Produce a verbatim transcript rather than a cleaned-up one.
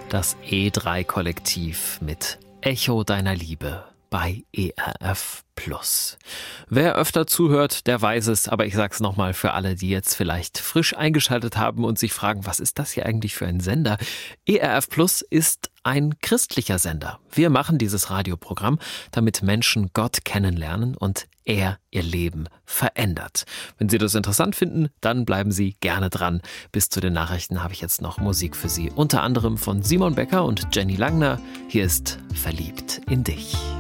Das E drei Kollektiv mit Echo deiner Liebe bei E R F Plus. Wer öfter zuhört, der weiß es, aber ich sag's nochmal für alle, die jetzt vielleicht frisch eingeschaltet haben und sich fragen, was ist das hier eigentlich für ein Sender? E R F Plus ist ein christlicher Sender. Wir machen dieses Radioprogramm, damit Menschen Gott kennenlernen und er ihr Leben verändert. Wenn Sie das interessant finden, dann bleiben Sie gerne dran. Bis zu den Nachrichten habe ich jetzt noch Musik für Sie, unter anderem von Simon Becker und Jenny Langner. Hier ist Verliebt in dich.